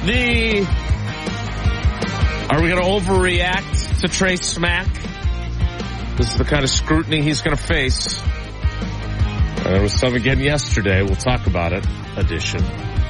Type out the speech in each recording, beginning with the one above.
Are we going to overreact to Trey Smack? This is the kind of scrutiny he's going to face. There was some again yesterday. We'll talk about it. Edition.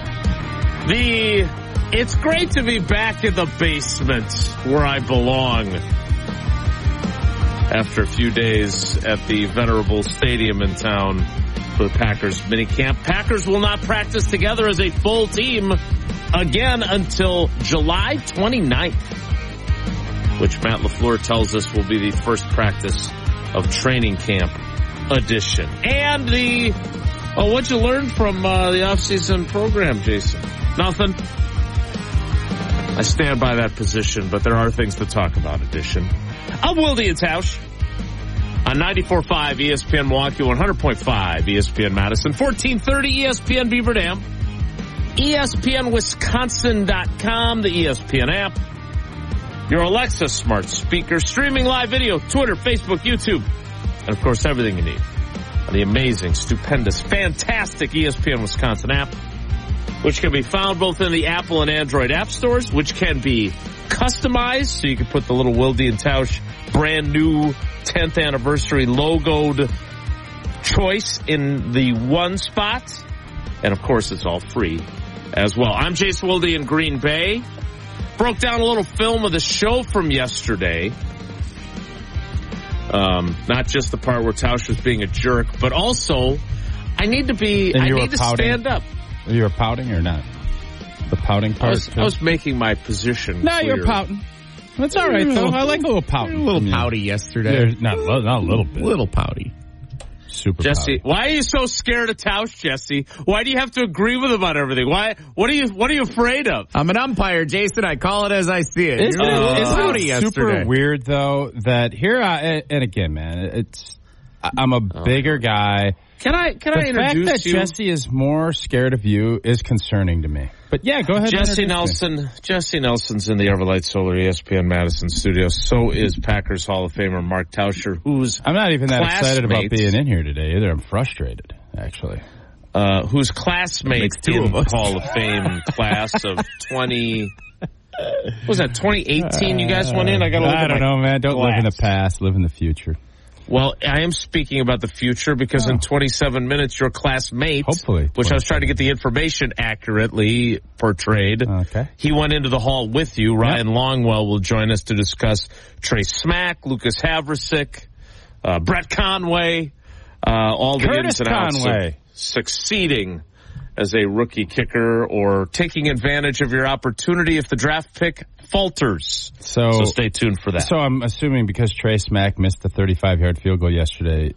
It's great to be back in the basement where I belong. After a few days at the venerable stadium in town for the Packers minicamp. Packers will not practice together as a full team again until July 29th, which Matt LaFleur tells us will be the first practice of training camp edition. And what'd you learn from the offseason program, Jason? Nothing. I stand by that position, but there are things to talk about, edition. I'm Wildy and Tausch on 94.5 ESPN Milwaukee, 100.5 ESPN Madison, 1430 ESPN Beaver Dam, ESPNWisconsin.com, the ESPN app, your Alexa smart speaker, streaming live video, Twitter, Facebook, YouTube, and of course everything you need on the amazing, stupendous, fantastic ESPN Wisconsin app, which can be found both in the Apple and Android app stores, which can be customized, so you can put the little Wildy and Tausch brand new 10th anniversary logoed choice in the one spot. And of course, it's all free as well. I'm Jason Wildy in Green Bay. Broke down a little film of the show from yesterday. Not just the part where Tausch was being a jerk, but also I need to stand up. You were pouting or not? The pouting part? I was making my position No, clear. you're pouting. That's all right, though. I like a little pouting. A little pouty yesterday. Not a little bit. A little pouty. Super Jesse, pouty. why are you so scared of Tausch, Jesse? Why do you have to agree with him on everything? What are you afraid of? I'm an umpire, Jason. I call it as I see it. Isn't it super yesterday. weird, though, that here and again, man, I'm a bigger guy. Can I The fact introduce that you? Jesse is more scared of you is concerning to me. But yeah, go ahead. Jesse Nelson's in the Everlight Solar ESPN Madison studio. So is Packers Hall of Famer Mark Tauscher, who's I'm not even that excited about being in here today either. I'm frustrated, actually. Whose classmate in the Hall of Fame class of 2018 you guys went in? I don't know, man. Don't live in the past. Live in the future. Well, I am speaking about the future because in 27 minutes, your classmate, hopefully, which I was trying to get the information accurately portrayed, he went into the hall with you. Ryan Longwell will join us to discuss Trey Smack, Lucas Havrisik, Brett Conway, all the ins and outs of succeeding as a rookie kicker or taking advantage of your opportunity if the draft pick falters. So stay tuned for that. So I'm assuming because Trey Smack missed the 35-yard field goal yesterday,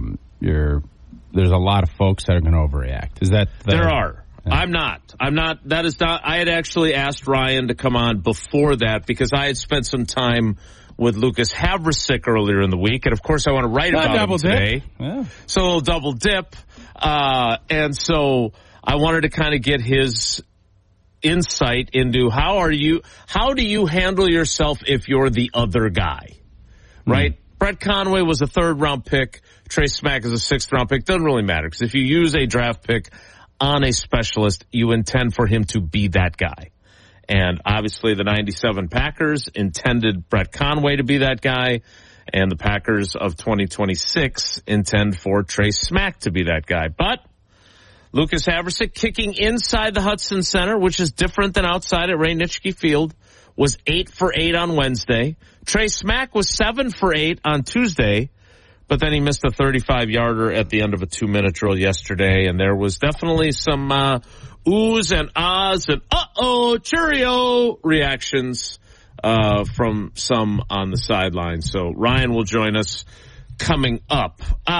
there's a lot of folks that are going to overreact. Is that there are? Yeah. I'm not. That is not. I had actually asked Ryan to come on before that because I had spent some time with Lucas Havrisik earlier in the week, and of course I want to write about him today. Yeah. So a little double dip, and so I wanted to kind of get his insight into how do you handle yourself if you're the other guy, right? Brett Conway was a 3rd-round pick. Trey Smack is a 6th-round pick. Doesn't really matter because if you use a draft pick on a specialist, you intend for him to be that guy. And obviously the 97 Packers intended Brett Conway to be that guy, and the Packers of 2026 intend for Trey Smack to be that guy. But Lucas Havrisik kicking inside the Hudson Center, which is different than outside at Ray Nitschke Field, was 8 for 8 on Wednesday. Trey Smack was 7 for 8 on Tuesday, but then he missed a 35-yarder at the end of a 2-minute drill yesterday, and there was definitely some oohs and ahs and cheerio reactions from some on the sideline. So Ryan will join us coming up.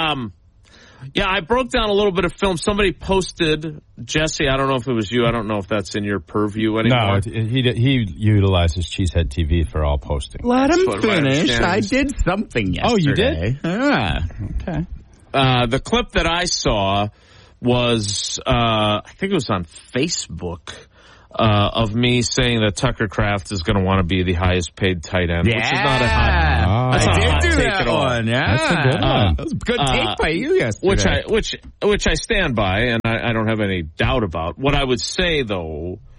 Yeah, I broke down a little bit of film. Somebody posted, Jesse, I don't know if it was you. I don't know if that's in your purview anymore. No, he utilizes Cheesehead TV for all posting. Let him finish. I did something yesterday. Oh, you did? Yeah. Okay. The clip that I saw was, I think it was on Facebook, of me saying that Tucker Kraft is going to want to be the highest paid tight end, which is not a hot, I did do take that at all. one. Yeah, that's a good one. That was a good take by you yesterday. Which I stand by, and I don't have any doubt about. What I would say though,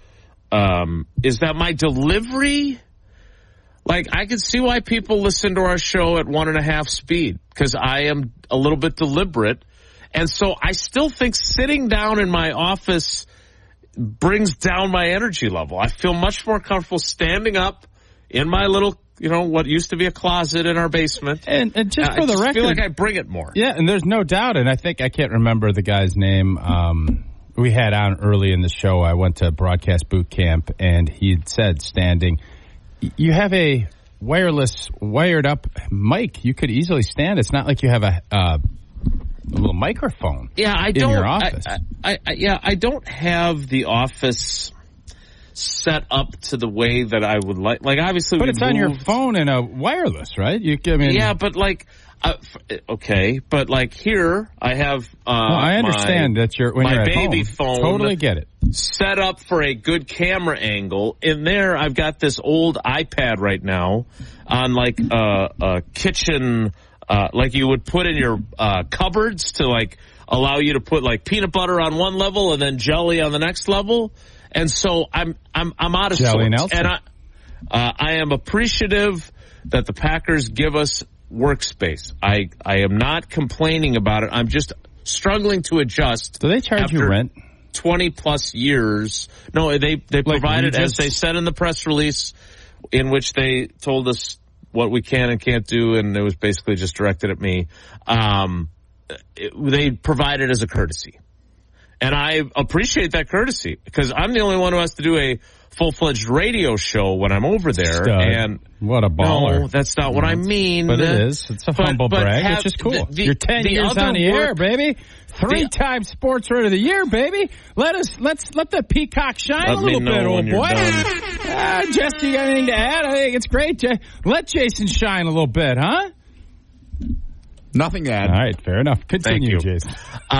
is that my delivery, like, I can see why people listen to our show at 1.5 speed, because I am a little bit deliberate. And so I still think sitting down in my office brings down my energy level. I feel much more comfortable standing up in my little, what used to be a closet in our basement. And just for the record, I feel like I bring it more. Yeah, and there's no doubt. And I can't remember the guy's name. We had on early in the show. I went to broadcast boot camp, and he said, standing, you have a wireless, wired up mic. You could easily stand. It's not like you have a little microphone. Yeah, I don't. In your office. I don't have the office set up to the way that I would like. Like, obviously, but it's on your phone and a wireless, right? Yeah, but like. Okay, but like here, I have. I understand that when you're at baby home, phone. Totally get it. Set up for a good camera angle. In there, I've got this old iPad right now on like a kitchen, like you would put in your cupboards to like allow you to put like peanut butter on one level and then jelly on the next level. And so I'm out of Jelly sorts, Nelson. and I am appreciative that the Packers give us workspace. I am not complaining about it. I'm just struggling to adjust. Do they charge you rent? 20 plus years. No, they provided, as they said in the press release, in which they told us what we can and can't do, and it was basically just directed at me. They provided as a courtesy. And I appreciate that courtesy, because I'm the only one who has to do a full-fledged radio show when I'm over there. Stud. And what a baller. No, that's not what I mean. But it is. It's a humble brag, which is cool. You're 10 years on the air, baby. 3-time Sports Word of the Year, baby. Let the peacock shine a little bit, old boy. Jesse, you got anything to add? I think it's great. Let Jason shine a little bit, huh? Nothing to add. All right, fair enough. Continue, Jason.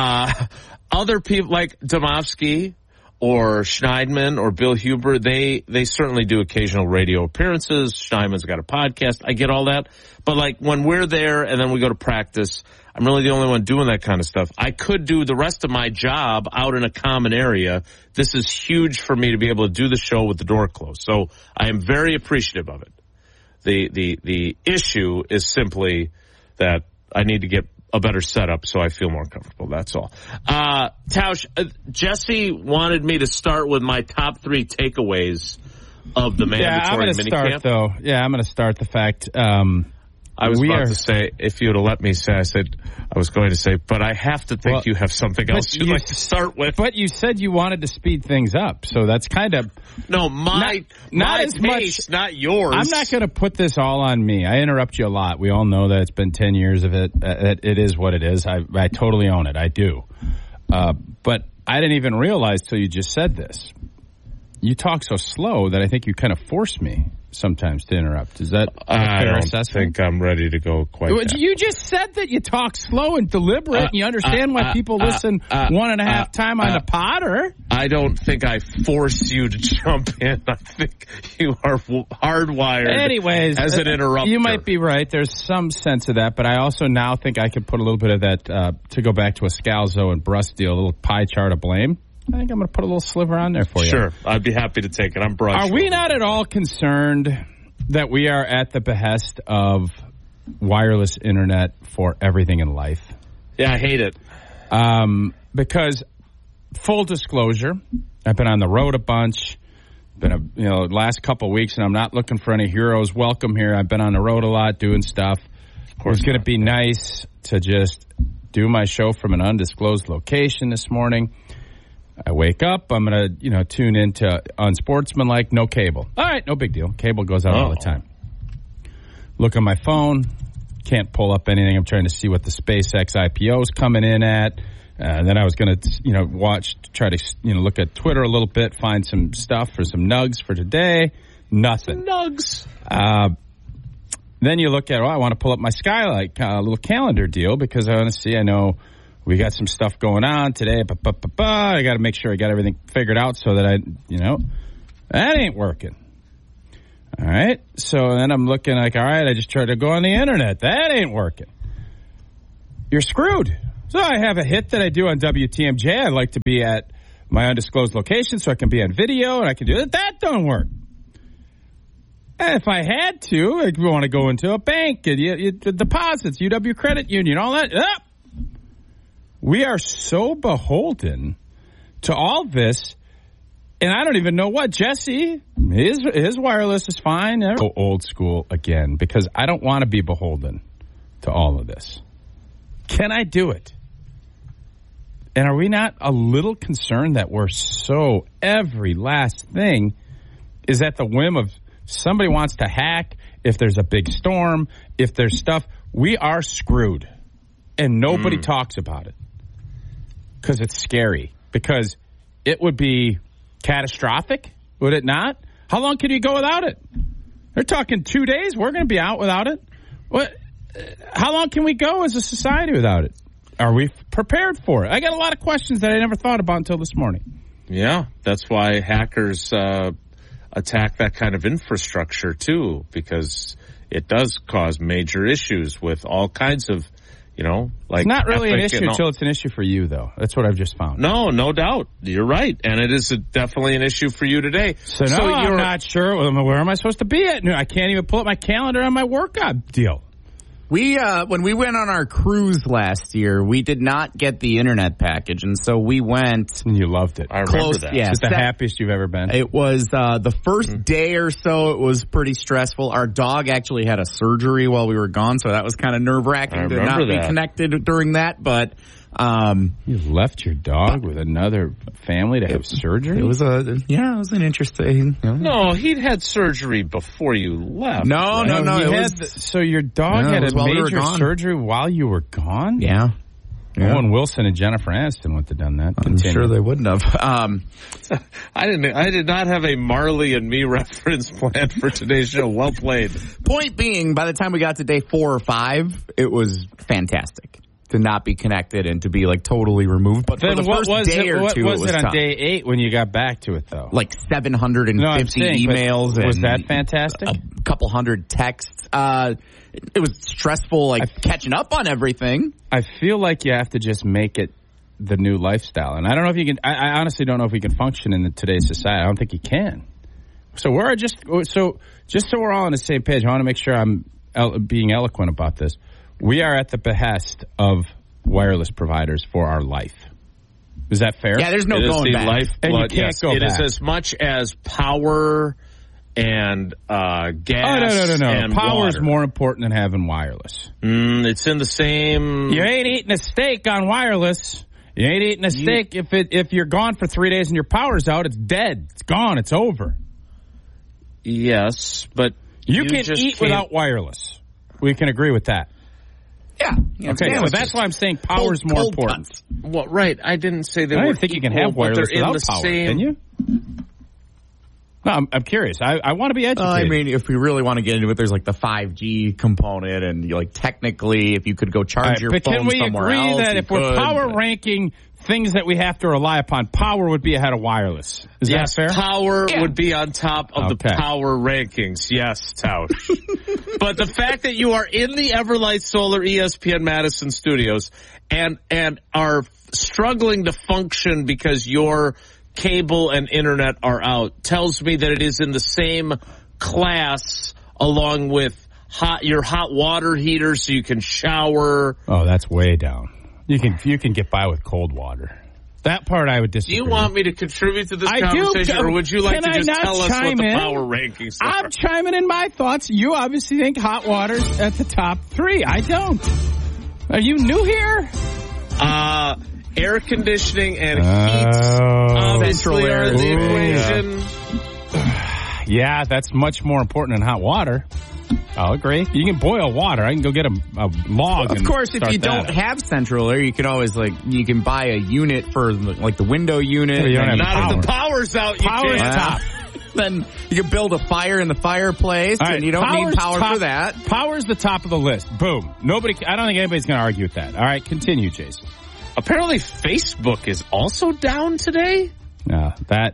Other people like Domofsky or Schneidman or Bill Huber, they certainly do occasional radio appearances. Schneidman's got a podcast. I get all that. But like when we're there and then we go to practice, I'm really the only one doing that kind of stuff. I could do the rest of my job out in a common area. This is huge for me to be able to do the show with the door closed. So I am very appreciative of it. The issue is simply that I need to get a better setup so I feel more comfortable. That's all. Tausch, Jesse wanted me to start with my top 3 takeaways of the mandatory minicamp. I'm going to start the fact. I was about to say, if you would have let me say, I was going to say, but I have to think you have something else you'd like to start with. But you said you wanted to speed things up, so that's kind of... No, my pace, not yours. I'm not going to put this all on me. I interrupt you a lot. We all know that it's been 10 years of it. It is what it is. I totally own it. I do. But I didn't even realize till you just said this. You talk so slow that I think you kind of force me sometimes to interrupt. Is that a fair assessment? I think I'm ready to go quite fast. You just said that you talk slow and deliberate, and you understand why people listen 1.5 time on the Potter. I don't think I force you to jump in. I think you are hardwired. Anyways, as an interrupter. You might be right. There's some sense of that, but I also now think I could put a little bit of that, to go back to a Scalzo and Brust deal, a little pie chart of blame. I think I'm going to put a little sliver on there for you. Sure. I'd be happy to take it. I'm brushed. Are we not at all concerned that we are at the behest of wireless internet for everything in life? Yeah, I hate it. Because, full disclosure, I've been on the road a bunch. Been last couple of weeks, and I'm not looking for any heroes welcome here. I've been on the road a lot doing stuff. Of course, it's going to be nice to just do my show from an undisclosed location this morning. I wake up, I'm going to, tune into Unsportsmanlike, no cable. All right, no big deal. Cable goes out all the time. Look on my phone, can't pull up anything. I'm trying to see what the SpaceX IPO is coming in at. Then I was going to, look at Twitter a little bit, find some stuff for some nugs for today. Nothing. Nugs. Then you look at, I want to pull up my Skylight little calendar deal because I want to see, I know we got some stuff going on today. I got to make sure I got everything figured out so that that ain't working. All right. So then I'm looking like, all right, I just tried to go on the internet. That ain't working. You're screwed. So I have a hit that I do on WTMJ. I like to be at my undisclosed location so I can be on video and I can do it. That don't work. And if I had to, if you want to go into a bank, and deposits, UW Credit Union, all that. We are so beholden to all this, and I don't even know what. Jesse, his wireless is fine. Go old school again because I don't want to be beholden to all of this. Can I do it? And are we not a little concerned that we're so every last thing is at the whim of somebody wants to hack, if there's a big storm, if there's stuff, we are screwed. And nobody talks about it. Because it's scary. Because it would be catastrophic, would it not? How long can you go without it? They're talking 2 days. We're going to be out without it. What? How long can we go as a society without it? Are we prepared for it? I got a lot of questions that I never thought about until this morning. Yeah, that's why hackers attack that kind of infrastructure, too, because it does cause major issues with all kinds of, like... It's not really an issue until it's an issue for you, though. That's what I've just found. No doubt. You're right. And it is definitely an issue for you today. So I'm not sure. Where am I supposed to be at? I can't even pull up my calendar on my workout deal. When we went on our cruise last year, we did not get the internet package, and so we went. And you loved it. I remember that. Yeah, it's the happiest you've ever been. It was the first day or so. It was pretty stressful. Our dog actually had a surgery while we were gone, so that was kind of nerve-wracking to not be connected during that. But you left your dog with another family to have surgery? It was an interesting. No, he'd had surgery before you left. No. So your dog had a major surgery while you were gone? Yeah. Owen Wilson and Jennifer Aniston would have done that. I'm sure they wouldn't have. I did not have a Marley and Me reference planned for today's show. Well played. Point being, by the time we got to day 4 or 5, it was fantastic to not be connected and to be like totally removed. But then for the first day or two, what was it on tough. Day 8 when you got back to it, though? Like 750 emails. Was that fantastic? A couple hundred texts. It was stressful, catching up on everything. I feel like you have to just make it the new lifestyle. And I don't know if you can, I honestly don't know if we can function in today's society. I don't think you can. So just so we're all on the same page, I want to make sure I'm being eloquent about this. We are at the behest of wireless providers for our life. Is that fair? Yeah, there's no going back. Lifeblood. And you can't go back. It is as much as power and gas. No. And power is water. more important than having wireless. It's in the same. You ain't eating a steak on wireless. You ain't eating a steak if you're gone for 3 days and your power's out. It's dead. It's gone. It's over. Yes, but you can eat without wireless. We can agree with that. Yeah. Okay, so that's why I'm saying power is more important. Well, right. I didn't say they I were don't think you can have wireless without power, can you? No, I'm curious. I want to be educated. I mean, if we really want to get into it, there's like the 5G component, and technically, if you could go charge your phone somewhere else, can we agree that if we're power ranking things that we have to rely upon, power would be ahead of wireless? Is that fair? Power would be on top of the power rankings. Yes, Tausch. But the fact that you are in the Everlight Solar ESPN Madison studios and are struggling to function because your cable and internet are out tells me that it is in the same class along with your hot water heater so you can shower. Oh, that's way down. You can get by with cold water. That part I would disagree. Do you want me to contribute to this conversation, or would you like to just tell us what the power rankings are? I'm chiming in my thoughts. You obviously think hot water's at the top 3. I don't. Are you new here? Air conditioning and heat obviously are the equation. Yeah, that's much more important than hot water. I'll agree. You can boil water. I can go get a log. Of course, if you don't have central air, you can always you can buy a unit for the window unit. You don't have not if the power's out. Power's top. Then you can build a fire in the fireplace, and you don't need power for that. Power's the top of the list. Boom. I don't think anybody's going to argue with that. All right, continue, Jason. Apparently, Facebook is also down today. No, that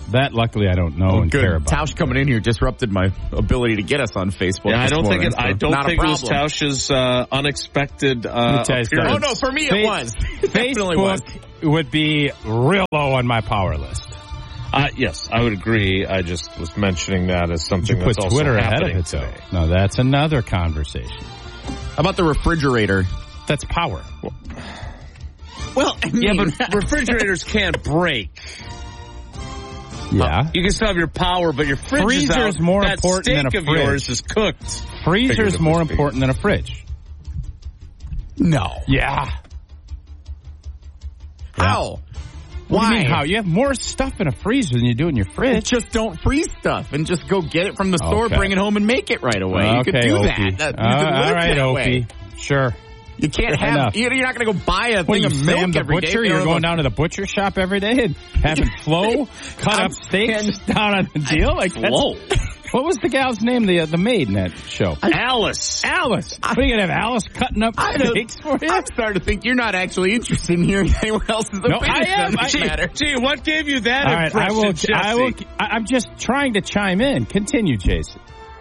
That luckily I don't know and care about. Tausch coming in here disrupted my ability to get us on Facebook. Yeah, I don't morning, think it was Tausch's unexpected appearance. Oh no, for me it was. Facebook would be real low on my power list. Yes, I would agree. I just was mentioning that as something that's also Twitter ahead of it today. No, that's another conversation. How about the refrigerator? That's power. Well, but refrigerators can't break. Yeah. You can still have your power, but your fridge Freezer's is out. more that important steak than a of fridge. Yours is cooked. Freezer's more important than a fridge. No. Yeah. How? What Why? do you mean how? You have more stuff in a freezer than you do in your fridge. Just don't freeze stuff and just go get it from the store, Okay. bring it home, and make it right away. You could do Opie. that. All right, Opie. Sure. You can't Fair have. enough. You're not going to go buy a What, thing you of Sam milk the every day. butcher? You're going down to the butcher shop every day and having Flo cut up steaks down on the deal? Like Whoa. What was the gal's name, the maid in that show? Alice. Alice. What, are you going to have Alice cutting up steaks for you? I'm starting to think you're not actually interested in hearing anyone else's opinion. I am. Gee, what gave you that All right, impression, Jesse? I'm just trying to chime in. Continue, Jason.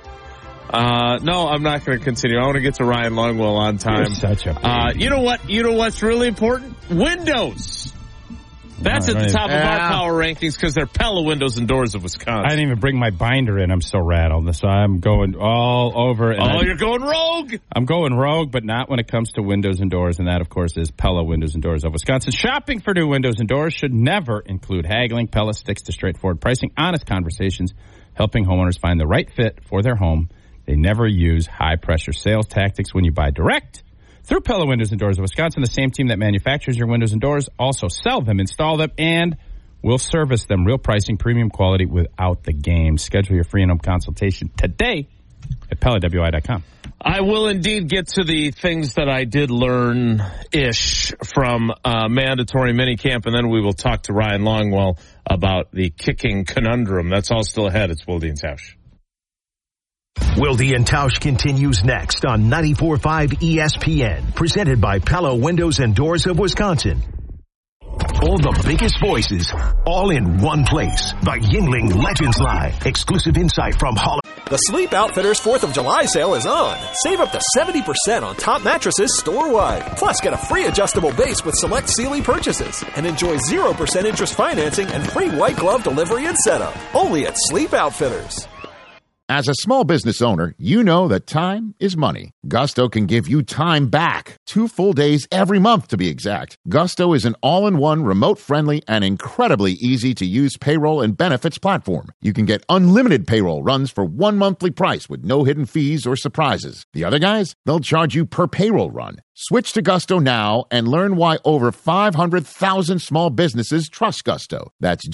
No, I'm not going to continue. I want to get to Ryan Longwell on time. You're such a you know what? You know what's really important? Windows. That's at the top of our power rankings because they're Pella Windows and Doors of Wisconsin. I didn't even bring my binder in. I'm so rattled. So I'm going all over. You're going rogue. I'm going rogue, but not when it comes to windows and doors. And that, of course, is Pella Windows and Doors of Wisconsin. Shopping for new windows and doors should never include haggling. Pella sticks to straightforward pricing, honest conversations, helping homeowners find the right fit for their home. They never use high-pressure sales tactics when you buy direct. Through Pella Windows and Doors of Wisconsin, the same team that manufactures your windows and doors also sell them, install them, and will service them. Real pricing, premium quality without the game. Schedule your free in-home consultation today at PellaWI.com. I will indeed get to the things that I did learn-ish from mandatory minicamp, and then we will talk to Ryan Longwell about the kicking conundrum. That's all still ahead. It's Wilde and Tausch. Wilde and Tausch continues next on 94.5 ESPN, presented by Pella Windows and Doors of Wisconsin. All the biggest voices, all in one place. The Yingling Legends Line. Exclusive insight from Hall. The Sleep Outfitters 4th of July sale is on. Save up to 70% on top mattresses store-wide. Plus, get a free adjustable base with select Sealy purchases. And enjoy 0% interest financing and free white glove delivery and setup. Only at Sleep Outfitters. As a small business owner, you know that time is money. Gusto can give you time back. 2 full days every month, to be exact. Gusto is an all-in-one, remote-friendly, and incredibly easy-to-use payroll and benefits platform. You can get unlimited payroll runs for 1 monthly price with no hidden fees or surprises. The other guys, they'll charge you per payroll run. Switch to Gusto now and learn why over 500,000 small businesses trust Gusto. That's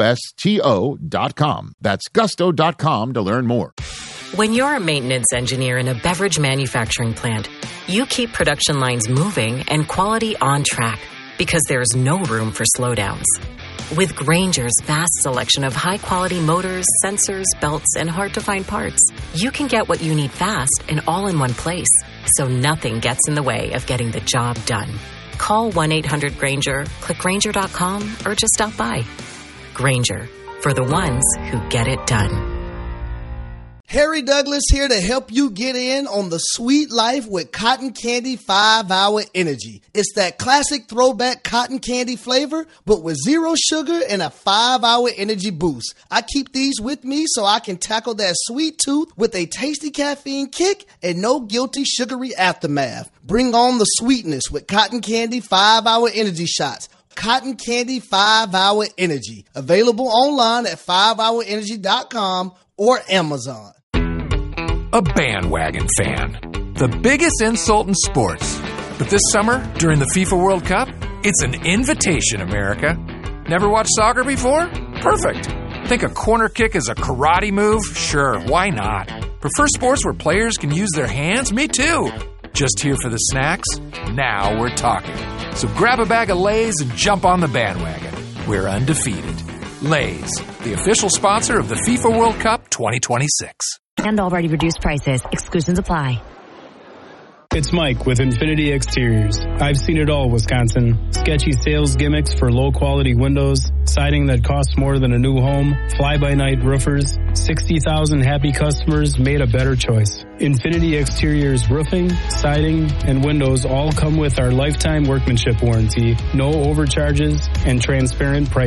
GUSTO.com. That's gusto.com to learn more. When you're a maintenance engineer in a beverage manufacturing plant, you keep production lines moving and quality on track because there's no room for slowdowns. With Grainger's vast selection of high-quality motors, sensors, belts, and hard-to-find parts, you can get what you need fast and all in one place, so nothing gets in the way of getting the job done. Call 1-800-GRAINGER, click Grainger.com, or just stop by. Grainger, for the ones who get it done. Harry Douglas here to help you get in on the sweet life with Cotton Candy 5-Hour Energy. It's that classic throwback cotton candy flavor, but with 0 sugar and a 5-hour energy boost. I keep these with me so I can tackle that sweet tooth with a tasty caffeine kick and no guilty sugary aftermath. Bring on the sweetness with Cotton Candy 5-Hour Energy Shots. Cotton Candy 5-Hour Energy. Available online at 5hourenergy.com or Amazon. A bandwagon fan. The biggest insult in sports. But this summer, during the FIFA World Cup, it's an invitation, America. Never watched soccer before? Perfect. Think a corner kick is a karate move? Sure, why not? Prefer sports where players can use their hands? Me too. Just here for the snacks? Now we're talking. So grab a bag of Lay's and jump on the bandwagon. We're undefeated. Lay's, the official sponsor of the FIFA World Cup 2026. And already reduced prices. Exclusions apply. It's Mike with Infinity Exteriors. I've seen it all, Wisconsin. Sketchy sales gimmicks for low-quality windows, siding that costs more than a new home, fly-by-night roofers. 60,000 happy customers made a better choice. Infinity Exteriors roofing, siding, and windows all come with our lifetime workmanship warranty, no overcharges, and transparent pricing.